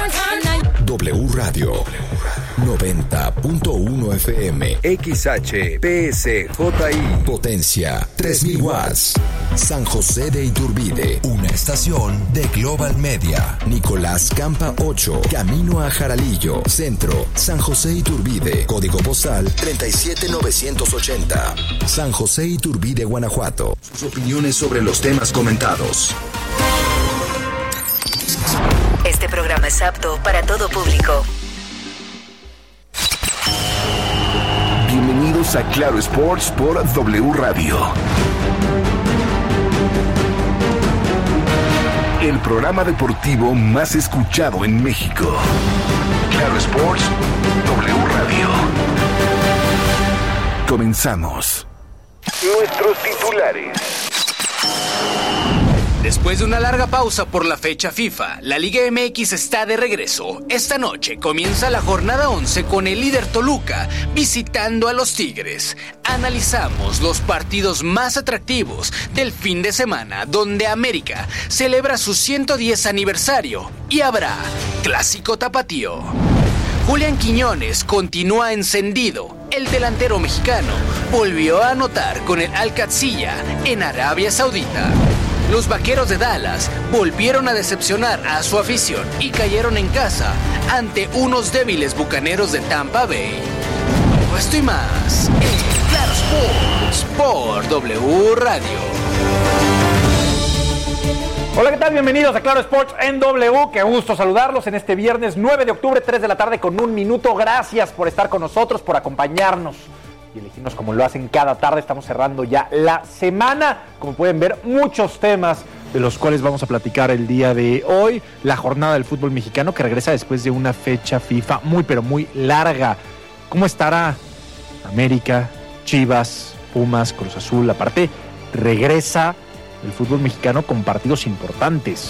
W Radio 90.1 FM XHPSJI Potencia 3000 watts. San José de Iturbide, una estación de Global Media. Nicolás Campa 8, camino a Jaralillo, Centro, San José Iturbide, código postal 37980. San José Iturbide, Guanajuato. Sus opiniones sobre los temas comentados. Este programa es apto para todo público. Bienvenidos a Claro Sports por W Radio. El programa deportivo más escuchado en México. Claro Sports, W Radio. Comenzamos. Nuestros titulares. Después de una larga pausa por la fecha FIFA, la Liga MX está de regreso. Esta noche comienza la jornada 11 con el líder Toluca visitando a los Tigres. Analizamos los partidos más atractivos del fin de semana, donde América celebra su 110 aniversario y habrá Clásico Tapatío. Julián Quiñones continúa encendido. El delantero mexicano volvió a anotar con el Al-Qadsiya en Arabia Saudita. Los Vaqueros de Dallas volvieron a decepcionar a su afición y cayeron en casa ante unos débiles Bucaneros de Tampa Bay. Todo esto y más en Claro Sports por W Radio. Hola, ¿qué tal? Bienvenidos a Claro Sports en W. Qué gusto saludarlos en este viernes 9 de octubre, 3 de la tarde con 1 minuto. Gracias por estar con nosotros, por acompañarnos y elegirnos como lo hacen cada tarde. Estamos cerrando ya la semana. Como pueden ver, muchos temas de los cuales vamos a platicar el día de hoy. La jornada del fútbol mexicano que regresa después de una fecha FIFA muy, pero muy larga. ¿Cómo estará América, Chivas, Pumas, Cruz Azul? Aparte, regresa el fútbol mexicano con partidos importantes,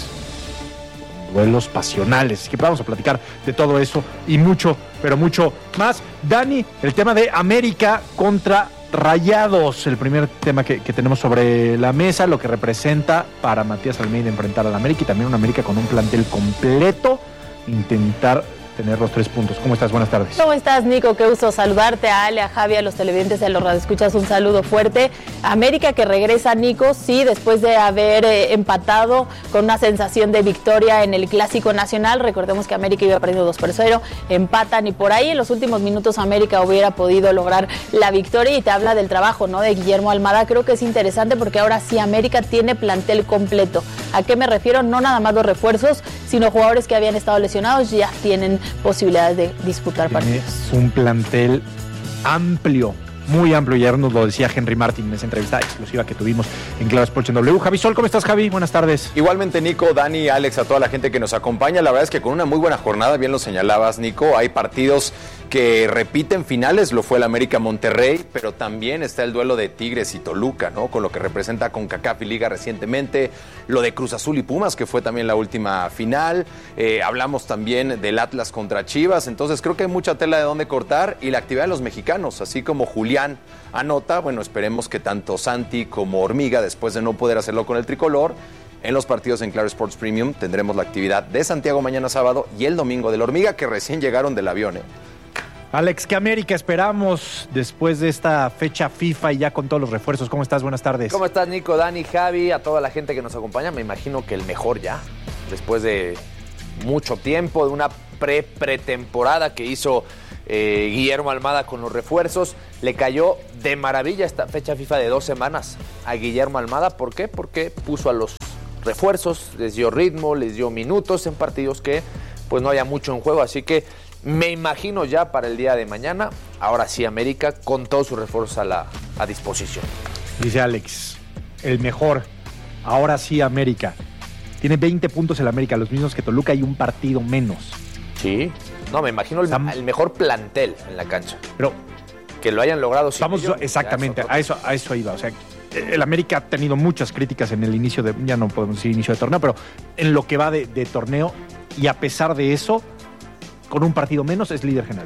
duelos pasionales. Así que vamos a platicar de todo eso y mucho, pero mucho más. Dani, el tema de América contra Rayados, el primer tema que tenemos sobre la mesa, lo que representa para Matías Almeida enfrentar al América y también un América con un plantel completo, intentar tener los 3 puntos. ¿Cómo estás? Buenas tardes. ¿Cómo estás, Nico? Qué gusto saludarte. A Ale, a Javi, a los televidentes y a los radioescuchas, un saludo fuerte. América que regresa, Nico, sí, después de haber empatado con una sensación de victoria en el Clásico Nacional. Recordemos que América iba perdiendo 2-0, empatan y por ahí en los últimos minutos América hubiera podido lograr la victoria y te habla del trabajo, ¿no?, de Guillermo Almada. Creo que es interesante porque ahora sí América tiene plantel completo. ¿A qué me refiero? No nada más los refuerzos, sino jugadores que habían estado lesionados ya tienen posibilidades de disputar partidos. Un plantel amplio, muy amplio. Ayer nos lo decía Henry Martin en esa entrevista exclusiva que tuvimos en Claro Sports en W. Javi Sol, ¿cómo estás, Javi? Buenas tardes. Igualmente, Nico, Dani, Alex, a toda la gente que nos acompaña. La verdad es que con una muy buena jornada, bien lo señalabas, Nico, hay partidos que repiten finales, lo fue el América Monterrey, pero también está el duelo de Tigres y Toluca, ¿no?, con lo que representa CONCACAF y Liga recientemente, lo de Cruz Azul y Pumas, que fue también la última final, hablamos también del Atlas contra Chivas, entonces creo que hay mucha tela de dónde cortar y la actividad de los mexicanos, así como Julián anota, bueno, esperemos que tanto Santi como Hormiga, después de no poder hacerlo con el tricolor, en los partidos en Claro Sports Premium tendremos la actividad de Santiago mañana sábado y el domingo del Hormiga, que recién llegaron del avión, Alex, ¿qué América esperamos después de esta fecha FIFA y ya con todos los refuerzos? ¿Cómo estás? Buenas tardes. ¿Cómo estás, Nico, Dani, Javi, a toda la gente que nos acompaña? Me imagino que el mejor ya, después de mucho tiempo, de una pretemporada que hizo Guillermo Almada con los refuerzos. Le cayó de maravilla esta fecha FIFA de 2 semanas a Guillermo Almada. ¿Por qué? Porque puso a los refuerzos, les dio ritmo, les dio minutos en partidos que pues no había mucho en juego, así que me imagino ya para el día de mañana, ahora sí América con todos sus refuerzos a disposición. Dice Alex, el mejor, ahora sí América. Tiene 20 puntos el América, los mismos que Toluca y un partido menos. Sí, no, me imagino el mejor plantel en la cancha. Pero que lo hayan logrado. Vamos, exactamente, a eso iba, o sea, el América ha tenido muchas críticas en el inicio de, ya no podemos decir inicio de torneo, pero en lo que va de torneo, y a pesar de eso, con un partido menos es líder general.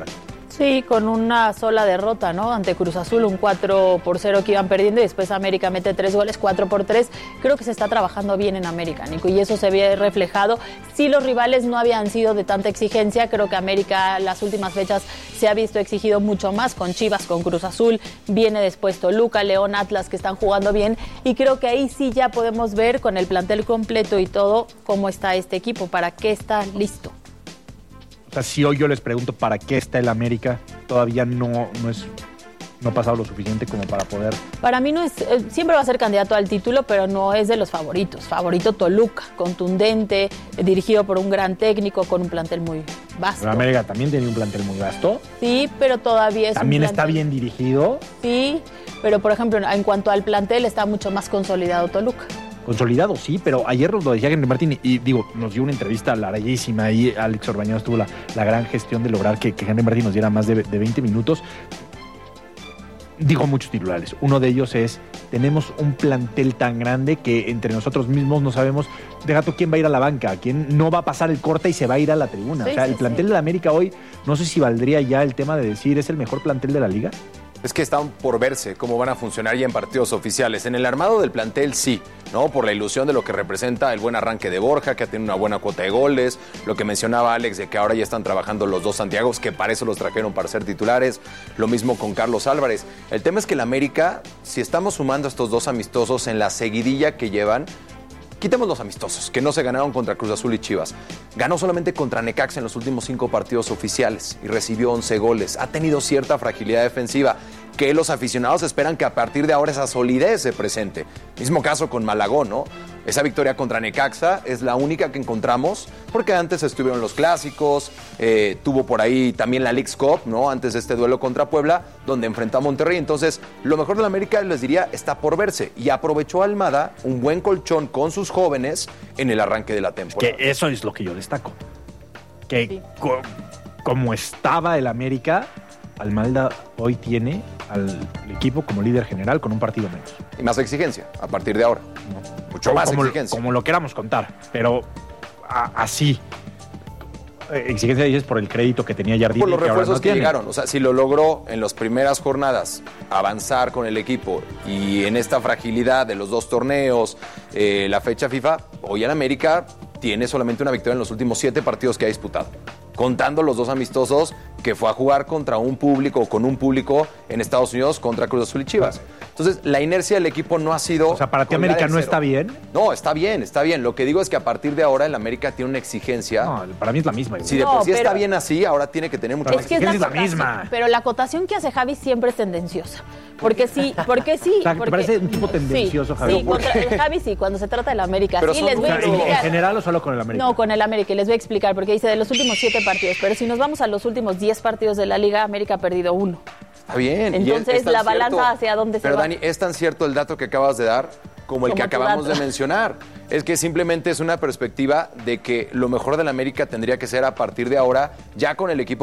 Sí, con una sola derrota, ¿no? Ante Cruz Azul, un 4-0 que iban perdiendo y después América mete 3 goles, 4-3. Creo que se está trabajando bien en América, Nico, y eso se ve reflejado. Sí, los rivales no habían sido de tanta exigencia. Creo que América las últimas fechas se ha visto exigido mucho más con Chivas, con Cruz Azul. Viene después Toluca, León, Atlas, que están jugando bien. Y creo que ahí sí ya podemos ver con el plantel completo y todo cómo está este equipo, para qué está listo. O sea, si hoy yo les pregunto para qué está el América, todavía no ha pasado lo suficiente como para poder... Para mí no es, siempre va a ser candidato al título, pero no es de los favoritos. Favorito Toluca, contundente, dirigido por un gran técnico, con un plantel muy vasto. Pero América también tiene un plantel muy vasto. Sí, pero todavía es también un está bien dirigido. Sí, pero por ejemplo, en cuanto al plantel, está mucho más consolidado Toluca. Consolidado, sí, pero ayer lo decía Henry Martín y digo, nos dio una entrevista larguísima y Alex Orbañanos tuvo la gran gestión de lograr que Henry Martín nos diera más de 20 minutos. Digo muchos titulares. Uno de ellos es, tenemos un plantel tan grande que entre nosotros mismos no sabemos, deja tú quién va a ir a la banca, quién no va a pasar el corte y se va a ir a la tribuna. Sí, o sea, sí, el plantel de la América hoy, no sé si valdría ya el tema de decir, ¿es el mejor plantel de la liga? Es que están por verse cómo van a funcionar ya en partidos oficiales. En el armado del plantel sí, ¿no? Por la ilusión de lo que representa el buen arranque de Borja, que ha tenido una buena cuota de goles, lo que mencionaba Alex de que ahora ya están trabajando los dos Santiagos, que para eso los trajeron para ser titulares, lo mismo con Carlos Álvarez. El tema es que el América, si estamos sumando estos dos amistosos en la seguidilla que llevan, quitemos los amistosos, que no se ganaron contra Cruz Azul y Chivas. Ganó solamente contra Necaxa en los últimos 5 partidos oficiales y recibió 11 goles. Ha tenido cierta fragilidad defensiva que los aficionados esperan que a partir de ahora esa solidez se presente. Mismo caso con Malagón, ¿no? Esa victoria contra Necaxa es la única que encontramos, porque antes estuvieron los clásicos, tuvo por ahí también la Leagues Cup, ¿no? Antes de este duelo contra Puebla, donde enfrentó a Monterrey. Entonces, lo mejor de la América, les diría, está por verse. Y aprovechó Almada un buen colchón con sus jóvenes en el arranque de la temporada. Que eso es lo que yo destaco. Que sí. Como estaba el América, Almada hoy tiene al equipo como líder general con un partido menos. Y más exigencia, a partir de ahora. No. Mucho más exigencia. Como lo queramos contar, pero así. Exigencia dices por el crédito que tenía Jardine. Por los refuerzos que tiene. llegaron. O sea, si lo logró en las primeras jornadas avanzar con el equipo y en esta fragilidad de los dos torneos, la fecha FIFA, hoy el América tiene solamente una victoria en los últimos 7 partidos que ha disputado, contando los dos amistosos que fue a jugar contra un público o con un público en Estados Unidos contra Cruz Azul y Chivas. Entonces, la inercia del equipo no ha sido... O sea, ¿para ti América no está bien? No, está bien, está bien. Lo que digo es que a partir de ahora el América tiene una exigencia... No, para mí es la misma. Si de por sí está bien así, ahora tiene que tener mucha más exigencia. Es la misma. Pero la acotación que hace Javi siempre es tendenciosa. Porque sí. O sea, ¿te parece un tipo tendencioso, Javi? Sí, Javi sí, cuando se trata del América. Pero sí, les voy a explicar. ¿En general o solo con el América? No, con el América, y les voy a explicar, porque dice de los últimos 7 partidos, pero si nos vamos a los últimos 10 partidos de la Liga, América ha perdido 1. Está bien. Entonces, la balanza hacia dónde se va. Pero, Dani, es tan cierto el dato que acabas de dar como el que acabamos de mencionar. Es que simplemente es una perspectiva de que lo mejor del América tendría que ser a partir de ahora, ya con el equipo